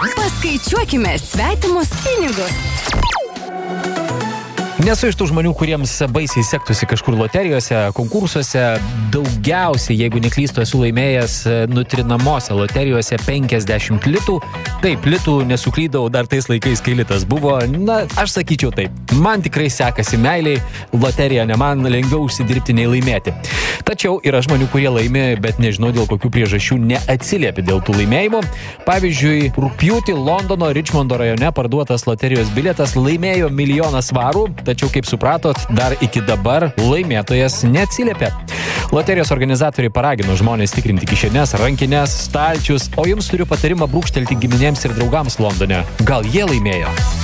Paskaičiuokime svetimus pinigus. Nesu iš tų žmonių, kuriems baisiai sektųsi kažkur loterijose, konkursuose. Daugiausiai, jeigu neklystu, esu laimėjęs nutrinamose loterijose 50 litų. Taip, litų nesuklydau dar tais laikais, kai litas buvo. Na, aš sakyčiau taip. Man tikrai sekasi meiliai. Loterija ne man, lengviau užsidirbti nei laimėti. Tačiau yra žmonių, kurie laimi, bet nežinau dėl kokių priežasčių neatsiliepia dėl tų laimėjimų. Pavyzdžiui, rugpjūtį Londono Richmondo rajone parduotas loterijos bilietas laimėjo 1 milijoną svarų. Tačiau, kaip supratot, dar iki dabar laimėtojas neatsiliepia. Loterijos organizatoriai paragino žmonės tikrinti kišenes, rankines, stalčius, o jums turiu patarimą brūkštelti giminėms ir draugams Londone. Gal jie laimėjo?